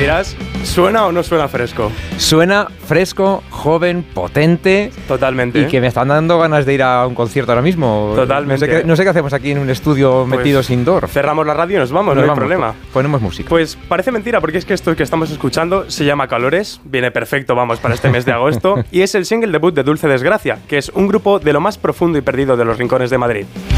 dirás, ¿suena o no suena fresco? Suena fresco, joven, potente. Totalmente. Y que me están dando ganas de ir a un concierto ahora mismo. Totalmente. No sé qué hacemos aquí en un estudio metidos indoor. Cerramos la radio y nos vamos, no hay problema. Ponemos música. Pues parece mentira, porque es que esto que estamos escuchando se llama Calores, viene perfecto, vamos, para este mes de agosto, y es el single debut de Dulce Desgracia, que es un grupo de lo más profundo y perdido de los rincones de Madrid.